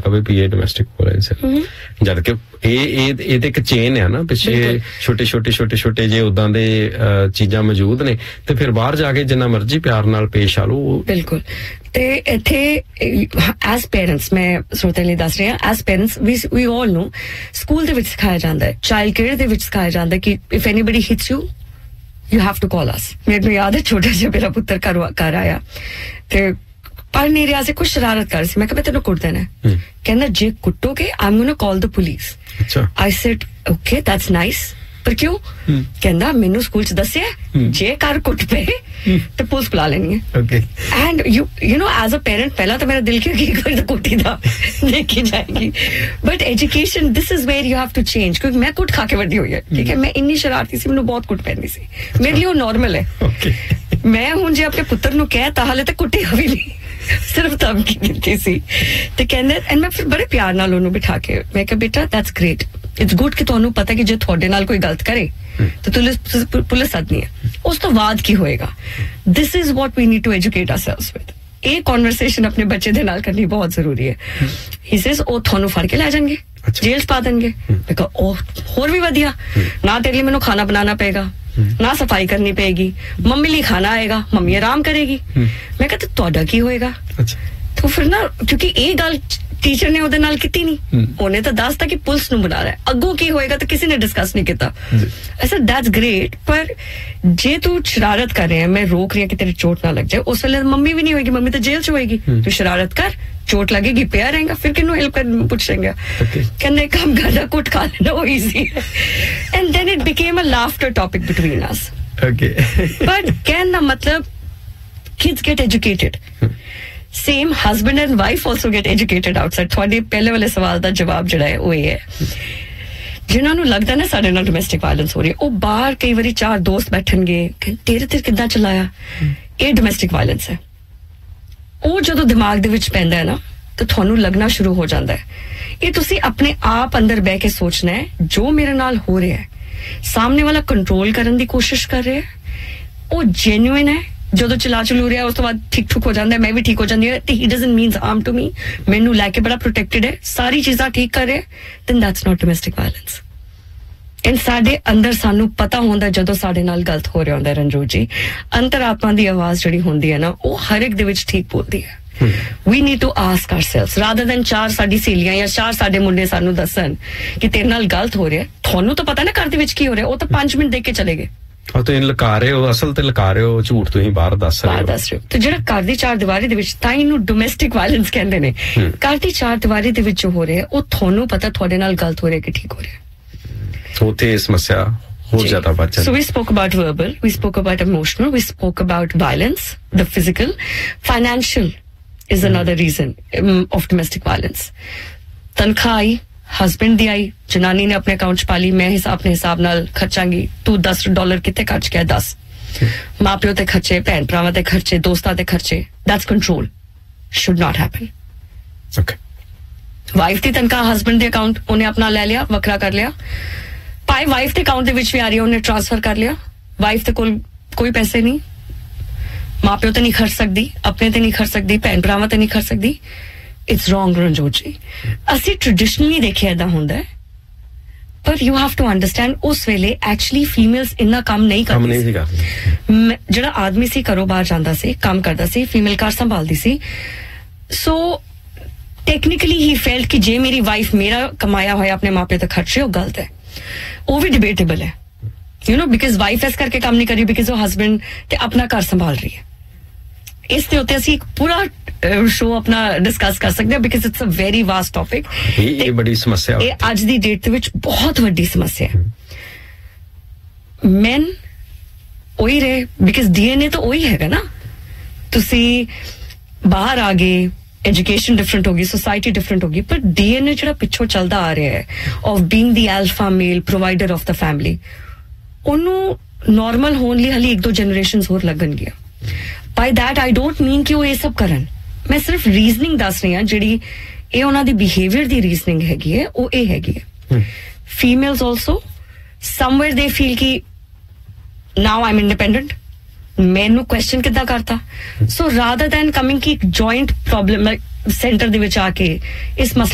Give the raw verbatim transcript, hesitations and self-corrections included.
ਕਵੇ ਵੀ ਇਹ domestic violence ਹੈ, ਜਦ ਕਿ ਇਹ ਇਹ ਇਹ ਤੇ ਇੱਕ ਚੇਨ ਹੈ ਨਾ, ਪਿੱਛੇ ਛੋਟੇ ਛੋਟੇ ਛੋਟੇ ਛੋਟੇ ਜੇ ਉਦਾਂ ਦੇ ਚੀਜ਼ਾਂ ਮੌਜੂਦ ਨੇ, ਤੇ ਫਿਰ ਬਾਹਰ ਜਾ ਕੇ ਜਿੰਨਾ ਮਰਜ਼ੀ ਪਿਆਰ ਨਾਲ ਪੇਸ਼ ਆ ਲਓ। ਬਿਲਕੁਲ। ਤੇ ਇੱਥੇ ਐਜ਼ ਪੇਰੈਂਟਸ, ਮੈਂ ਸਰੋਤਿਆਂ ਲਈ ਦੱਸ ਰਹੀ ਹਾਂ, ਐਜ਼ ਪੇਰੈਂਟਸ ਵੀ ਵੀ ਆਲ ਨੂੰ ਸਕੂਲ ਦੇ ਵਿੱਚ ਸਿਖਾਇਆ ਜਾਂਦਾ ਹੈ, ਚਾਈਲਡ ਕੇਅਰ ਦੇ ਵਿੱਚ ਸਿਖਾਇਆ ਜਾਂਦਾ ਕਿ if anybody hits you you have to ਕਾਲ ਅਸ। ਮੈਨੂੰ ਯਾਦ ਹੈ ਛੋਟਾ ਜਿਹਾ ਮੇਰਾ ਪੁੱਤਰ ਘਰ ਘਰ ਆਇਆ ਤੇ ਪੜ੍ਹ ਨਹੀਂ ਰਿਹਾ ਸੀ, ਕੁਛ ਸ਼ਰਾਰਤ ਕਰ ਸੀ। ਮੈਂ ਕਿਹਾ ਤੈਨੂੰ ਕੁੱਟ ਦੇਣਾ। ਕਹਿੰਦਾ ਜੇ ਕੁੱਟੋਗੇ I am going to call the police. I said okay that's nice, ਪਰ ਕਿਉਂ? ਕਹਿੰਦਾ ਮੈਨੂੰ ਸਕੂਲ ਚ ਦੱਸਿਆ ਜੇ ਘਰ ਕੁੱਟ ਪਏ ਤੇ ਪੁਲਿਸ ਬੁਲਾ ਲੈਣੀ ਹੈ। And you you know as a parent ਪਹਿਲਾਂ ਤਾਂ ਮੇਰਾ ਦਿਲ ਕਿਹਾ ਕਿ ਕੋਈ ਤਾਂ ਕੁੱਟੀ ਦਾ ਦੇਖੀ ਜਾਏਗੀ, but education this is where you have to change, ਕਿਉਂਕਿ ਮੈਂ ਕੁੱਟ ਖਾ ਕੇ ਵੱਡੀ ਹੋਈ ਹੈ, ਠੀਕ ਹੈ। ਮੈਂ ਇੰਨੀ ਸ਼ਰਾਰਤੀ ਸੀ, ਮੈਨੂੰ ਬਹੁਤ ਕੁੱਟ ਪੈਂਦੀ ਸੀ, ਮੇਰੇ ਲਈ ਉਹ ਨੋਰਮਲ ਹੈ। ਮੈਂ ਹੁਣ ਜੇ ਆਪਣੇ ਪੁੱਤਰ ਨੂੰ ਕਹਿ ਤਾਂ ਹਾਲੇ ਤਾਂ ਕੁੱਟੀ ਵੀ ਨਹੀਂ, ਸਿਰਫ ਧਮਕੀ ਦਿੱਤੀ ਸੀ। ਤੇ ਕਹਿੰਦੇ ਐਂਡ ਮੈਂ ਫਿਰ ਬੜੇ ਪਿਆਰ ਨਾਲ ਉਹਨੂੰ ਬਿਠਾ ਕੇ ਮੈਂ ਕਿਹਾ ਬੇਟਾ ਦੈਟਸ ਗ੍ਰੇਟ, ਇਟਸ ਗੁੱਡ ਕਿ ਤੁਹਾਨੂੰ ਪਤਾ ਕਿ ਜੇ ਤੁਹਾਡੇ ਨਾਲ ਕੋਈ ਗਲਤ ਕਰੇ ਤਾਂ ਪੁਲਿਸ ਪੁਲਿਸ ਸੱਦਣੀ ਹੈ, ਉਸ ਤੋਂ ਬਾਅਦ ਕੀ ਹੋਏਗਾ। This is what we need to educate ourselves with. ਇਹ ਕਨਵਰਸੇਸ਼ਨ ਆਪਣੇ ਬੱਚੇ ਦੇ ਨਾਲ ਕਰਨੀ ਬਹੁਤ ਜ਼ਰੂਰੀ ਹੈ। ਹੀ ਸੇਜ਼ ਉਹ ਤੁਹਾਨੂੰ ਫੜ ਕੇ ਲੈ ਜਾਣਗੇ, ਜੇਲ੍ਹ ਚ ਪਾ ਦੇਣਗੇ। ਮੈਂ ਕਿਹਾ ਉਹ ਹੋਰ ਵੀ ਵਧੀਆ, ਨਾ ਤੇਰੇ ਲਈ ਮੈਨੂੰ ਖਾਣਾ ਬਣਾਉਣਾ ਪਏਗਾ, ਨਾ ਸਫਾਈ ਕਰਨੀ ਪਏਗੀ, ਮੰਮੀ ਲਈ ਖਾਣਾ ਆਏਗਾ, ਮੰਮੀ ਆਰਾਮ ਕਰੇਗੀ। ਮੈਂ ਕਿਹਾ ਤੁਹਾਡਾ ਕੀ ਹੋਏਗਾ? तो फिर ना क्योंकि ये गल टीचर ने ਉਹਦੇ ਨਾਲ ਕੀਤੀ ਨਹੀਂ, ਉਹਨੇ ਤਾਂ ਦੱਸਤਾ ਕਿ ਪੁਲਿਸ ਨੂੰ ਬੁਲਾ ਰਿਹਾ, ਅੱਗੋਂ ਕੀ ਹੋਏਗਾ ਤਾਂ ਕਿਸੇ ਨੇ ਡਿਸਕਸ ਨਹੀਂ ਕੀਤਾ। ਐਸਾ ਦੈਟਸ ਗ੍ਰੇਟ, ਪਰ ਜੇ ਤੂੰ ਸ਼ਰਾਰਤ ਕਰ ਰਿਹਾ, ਮੈਂ ਰੋਕ ਰਹੀ ਹਾਂ ਕਿ ਤੇਰੇ ਚੋਟ ਨਾ ਲੱਗ ਜਾਏ, ਉਸ ਵੇਲੇ ਮੰਮੀ ਵੀ ਨਹੀਂ ਹੋਏਗੀ, ਮੰਮੀ ਤਾਂ ਜੇਲ੍ਹ ਚ ਹੋਏਗੀ। ਤੂੰ ਸ਼ਰਾਰਤ ਕਰ, ਚੋਟ ਲੱਗੇਗੀ, ਪਿਆ ਰਹੇਗਾ, ਫਿਰ ਕਿਹਨੂੰ ਹੈਲਪ ਕਰ ਪੁੱਛेंगे। ਕਹਿੰਦੇ ਕੰਮ ਕਰਦਾ, ਕੁੱਟ ਖਾ ਲੈਣਾ, ਉਹ ਈਜ਼ੀ ਹੈ। And then it became a laughter topic between us. But ਕਹਿਣ ਦਾ ਮਤਲਬ kids get educated. Same husband and wife also get educated outside. ਤੁਹਾਡੇ ਪਹਿਲੇ ਵਾਲੇ ਸਵਾਲ ਦਾ ਜਵਾਬ ਜਿਹੜਾ ਹੈ ਉਹ ਇਹ ਹੈ, ਜਿਨ੍ਹਾਂ ਨੂੰ ਲੱਗਦਾ ਨਾ ਸਾਡੇ ਨਾਲ ਡੋਮੈਸਟਿਕ ਵਾਇਲੈਂਸ ਹੋ ਰਹੀ ਹੈ, ਉਹ ਬਾਹਰ ਕਈ ਵਾਰੀ ਚਾਰ ਦੋਸਤ ਬੈਠਣਗੇ, ਤੇਰੇ ਤੇ ਕਿੱਦਾਂ ਚਲਾਇਆ, ਇਹ ਡੋਮੈਸਟਿਕ ਵਾਇਲੈਂਸ ਹੈ। ਉਹ ਜਦੋਂ ਦਿਮਾਗ ਦੇ ਵਿੱਚ ਪੈਂਦਾ ਹੈ ਨਾ ਤਾਂ ਤੁਹਾਨੂੰ ਲੱਗਣਾ ਸ਼ੁਰੂ ਹੋ ਜਾਂਦਾ ਹੈ। ਇਹ ਤੁਸੀਂ ਆਪਣੇ ਆਪ ਅੰਦਰ ਬਹਿ ਕੇ ਸੋਚਣਾ ਹੈ, ਜੋ ਮੇਰੇ ਨਾਲ ਹੋ ਰਿਹਾ ਹੈ, ਸਾਹਮਣੇ ਵਾਲਾ ਕੰਟਰੋਲ ਕਰਨ ਦੀ ਕੋਸ਼ਿਸ਼ ਕਰ ਰਿਹਾ ਹੈ, ਉਹ ਜੈਨੂਇਨ ਹੈ, ਜਦੋਂ ਚਲਾ ਚਲੂ ਰਿਹਾ ਉਸ ਤੋਂ ਬਾਅਦ ਠੀਕ ਠੁਕ ਹੋ ਜਾਂਦਾ, ਮੈਂ ਵੀ ਠੀਕ ਹੋ ਜਾਂਦੀ ਹਾਂ, ਤੇ ਹੀ ਡਜ਼ਨਟ ਮੀਨਸ ਹਾਰਮ ਟੂ ਮੀ, ਮੈਨੂੰ ਲੈ ਕੇ ਬੜਾ ਪ੍ਰੋਟੈਕਟਡ ਹੈ, ਸਾਰੀ ਚੀਜ਼ਾਂ ਠੀਕ ਕਰ ਰਿਹਾ, then that's not domestic violence. And ਸਾਡੇ ਅੰਦਰ ਸਾਨੂੰ ਪਤਾ ਹੁੰਦਾ ਜਦੋਂ ਸਾਡੇ ਨਾਲ ਗਲਤ ਹੋ ਰਿਹਾ ਹੁੰਦਾ ਰਣਜੋਤ ਜੀ, ਅੰਤਰਾਤਮਾ ਦੀ ਆਵਾਜ਼ ਜਿਹੜੀ ਹੁੰਦੀ ਹੈ ਨਾ, ਉਹ ਹਰ ਇੱਕ ਦੇ ਵਿੱਚ ਠੀਕ ਬੋਲਦੀ ਹੈ। We need to ask ourselves rather than ਚਾਰ ਸਾਡੀ ਸਹੇਲੀਆਂ ਜਾਂ ਚਾਰ ਸਾਡੇ ਮੁੰਡੇ ਸਾਨੂੰ ਦੱਸਣ ਕਿ ਤੇਰੇ ਨਾਲ ਗਲਤ ਹੋ ਰਿਹਾ, ਤੁਹਾਨੂੰ ਤਾਂ ਪਤਾ ਨਾ ਘਰ ਦੇ ਵਿੱਚ ਕੀ ਹੋ ਰਿਹਾ, ਉਹ ਤਾਂ ਪੰਜ ਮਿੰਟ ਦੇਖ ਕੇ ਚਲੇ ਗਏ। ਉਹ ਤੁਸੀਂ ਲੁਕਾ ਰਹੇ ਹੋ, ਅਸਲ ਤੇ ਲੁਕਾ ਰਹੇ ਹੋ, ਝੂਠ ਤੁਸੀਂ ਬਾਹਰ ਦੱਸ ਰਹੇ ਹੋ। ਦੱਸ ਰਹੇ ਹੋ ਤੇ ਜਿਹੜਾ ਘਰ ਦੀ ਚਾਰ ਦੀਵਾਰੀ ਦੇ ਵਿੱਚ, ਤਾਂ ਇਹਨੂੰ ਡੋਮੈਸਟਿਕ ਵਾਇਲੈਂਸ ਕਹਿੰਦੇ ਨੇ। ਘਰ ਦੀ ਚਾਰ ਦੀਵਾਰੀ ਦੇ ਵਿੱਚ ਜੋ ਹੋ ਰਿਹਾ, ਉਹ ਤੁਹਾਨੂੰ ਪਤਾ ਤੁਹਾਡੇ ਨਾਲ ਗਲਤ ਹੋ ਰਿਹਾ ਕਿ ਠੀਕ ਹੋ ਰਿਹਾ, ਉੱਥੇ ਇਹ ਸਮੱਸਿਆ ਹੋਰ ਜ਼ਿਆਦਾ ਵੱਧ ਜਾਂਦੀ। So we spoke about verbal, we spoke about emotional, we spoke about violence, the physical, financial is another reason um, of domestic violence. ਤਨਖਾਹ ਆਈ, ਹਸਬੈਂਡ ਦੀ ਆਈ, ਜਨਾਨੀ ਨੇ ਆਪਣੇ ਅਕਾਊਂਟ ਚ ਪਾ ਲਈ, ਮੈਂ ਹਿਸਾਬ ਆਪਣੇ ਹਿਸਾਬ ਨਾਲ ਖਰਚਾਂਗੀ, ਤੂੰ ਦਸ ਡਾਲਰ ਕਿੱਥੇ ਖਰਚ ਗਿਆ, ਦਸ। ਮਾਂ ਪਿਓ ਤੇ ਖਰਚੇ, ਭੈਣ ਭਰਾਵਾਂ ਤੇ ਖਰਚੇ, ਦੋਸਤਾਂ ਤੇ ਖਰਚੇ, that's control, should not happen. Wife ਦੀ ਤਨਖਾਹ ਹਸਬੈਂਡ ਦੇ ਅਕਾਊਂਟ, ਉਹਨੇ ਆਪਣਾ ਲੈ ਲਿਆ, ਵੱਖਰਾ ਕਰ ਲਿਆ, ਭਾਈ ਵਾਈਫ ਦੇ ਅਕਾਊਂਟ ਦੇ ਵਿੱਚ ਵੀ ਆ ਰਹੀ ਹੈ, ਉਹਨੇ ਟ੍ਰਾਂਸਫਰ ਕਰ ਲਿਆ, ਵਾਈਫ ਦੇ ਕੋਲ ਕੋਈ ਪੈਸੇ ਨਹੀਂ, ਮਾਂ ਪਿਓ ਤੇ ਨਹੀਂ ਖਰਚ ਸਕਦੀ, ਆਪਣੇ ਤੇ ਨਹੀਂ ਖਰਚ ਸਕਦੀ, ਭੈਣ ਭਰਾਵਾਂ ਤੇ ਨਹੀਂ ਖਰਚ ਸਕਦੀ। ਇਟਸ ਰੋਂਗ ਰਣਜੋਤ ਜੀ। ਅਸੀਂ ਟ੍ਰੈਡੀਸ਼ਨਲੀ ਦੇਖਿਆ ਏਦਾਂ ਹੁੰਦਾ ਹੈ, ਪਰ ਯੂ ਹੈਵ ਟੂ ਅੰਡਰਸਟੈਂਡ ਉਸ ਵੇਲੇ ਐਕਚੁਅਲੀ ਫੀਮੇਲਸ ਇੰਨਾ ਕੰਮ ਨਹੀਂ ਕਰਦੀ। ਜਿਹੜਾ ਆਦਮੀ ਸੀ ਘਰੋਂ ਬਾਹਰ ਜਾਂਦਾ ਸੀ, ਕੰਮ ਕਰਦਾ ਸੀ, ਫੀਮੇਲ ਘਰ ਸੰਭਾਲਦੀ ਸੀ। ਸੋ ਟੈਕਨੀਕਲੀ ਹੀ ਫੈਲਟ ਕਿ ਜੇ ਮੇਰੀ ਵਾਈਫ ਮੇਰਾ ਕਮਾਇਆ ਹੋਇਆ ਆਪਣੇ ਮਾਪੇ ਤੇ ਖਰਚ ਰਹੀ, ਉਹ ਗਲਤ ਹੈ। ਉਹ ਵੀ ਡਿਬੇਟੇਬਲ ਹੈ, ਯੂ ਨੋ, ਬਿਕਾਜ਼ ਵਾਈਫ ਇਸ ਕਰਕੇ ਕੰਮ ਨਹੀਂ ਕਰ ਰਹੀ, ਬਿਕਾਜ਼ ਉਹ ਹਸਬੈਂਡ ਤੇ ਆਪਣਾ ਘਰ ਸੰਭਾਲ ਰਹੀ ਹੈ। ਇਸ ਦੇ ਉੱਤੇ ਅਸੀਂ ਇੱਕ ਪੂਰਾ ਸ਼ੋ ਆਪਣਾ ਡਿਸਕਸ ਕਰ ਸਕਦੇ ਹਾਂ, because it's a very vast topic. ਇਹ ਬੜੀ ਸਮੱਸਿਆ, ਇਹ ਅੱਜ ਦੀ ਡੇਟ ਦੇ ਵਿੱਚ ਬਹੁਤ ਵੱਡੀ ਸਮੱਸਿਆ ਹੈ। ਮੈਨ ਉਹੀ ਰਹੇ, ਬਿਕਾਜ਼ ਡੀਐਨਏ ਤਾਂ ਉਹੀ ਹੈਗਾ ਨਾ। ਤੁਸੀਂ ਬਾਹਰ ਆ ਗਏ, ਐਜੂਕੇਸ਼ਨ ਡਿਫਰੈਂਟ ਹੋ ਗਈ, ਸੋਸਾਇਟੀ ਡਿਫਰੈਂਟ ਹੋ ਗਈ, ਪਰ ਡੀਐਨਏ ਜਿਹੜਾ ਪਿੱਛੋਂ ਚੱਲਦਾ ਆ ਰਿਹਾ ਹੈ of being the Alpha male provider of the family, ਉਹਨੂੰ ਨਾਰਮਲ ਹੋਣ ਲਈ ਹਾਲੇ ਇੱਕ ਦੋ ਜਨਰੇਸ਼ਨਸ ਹੋਰ ਲੱਗਣਗੀਆਂ। ਬਾਈ ਦੈਟ ਆਈ ਡੋਂਟ ਮੀਨ ਕਿ ਉਹ ਇਹ ਸਭ ਕਰਨ, ਮੈਂ ਸਿਰਫ ਰੀਜ਼ਨਿੰਗ ਦੱਸ ਰਹੀ ਹਾਂ, ਜਿਹੜੀ ਇਹ ਉਹਨਾਂ ਦੀ ਬਿਹੇਵੀਅਰ ਦੀ ਰੀਜ਼ਨਿੰਗ ਹੈਗੀ ਹੈ, ਉਹ ਇਹ ਹੈਗੀ ਹੈ। ਫੀਮੇਲਸ ਆਲਸੋ ਸਮਵੇਅਰ ਦੇ ਫੀਲ ਕਿ ਨਾਓ ਆਈ ਐਮ ਇੰਡੀਪੈਂਡੈਂਟ, ਮੈਨੂੰ ਕੁਐਸਚਨ ਕਿੱਦਾਂ ਕਰਤਾ। ਸੋ ਰਾਦਰ ਦੈਨ ਕਮਿੰਗ ਕਿ ਇੱਕ ਜੁਆਇੰਟ ਪ੍ਰੋਬਲਮ ਸੈਂਟਰ ਦੇ ਵਿੱਚ ਆ ਕੇ ਇਸ ਮਸਲੇ